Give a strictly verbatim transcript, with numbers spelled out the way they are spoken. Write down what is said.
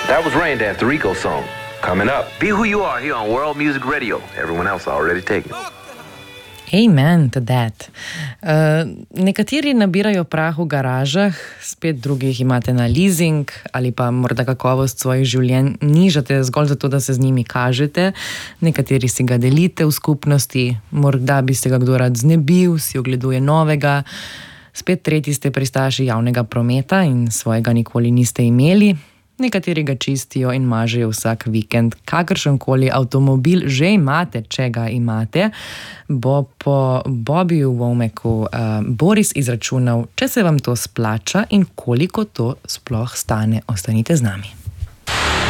That was Raindance, the Rico song. Coming up, Be Who You Are here on World Music Radio. Everyone else already taken. Amen to that. Uh, nekateri nabirajo prah v garažah, spet drugih imate na leasing ali pa morda kakovost svojih življenj nižate zgolj zato, da se z njimi kažete. Nekateri si ga delite v skupnosti, morda bi se ga kdo rad znebil, si ogleduje novega. Spet tretji ste pristaši javnega prometa in svojega nikoli niste imeli. Nekateri ga čistijo in mažejo vsak vikend. Kakršenkoli avtomobil že imate, če ga imate, bo po Bobiju Womaku uh, Boris izračunal, če se vam to splača in koliko to sploh stane. Ostanite z nami.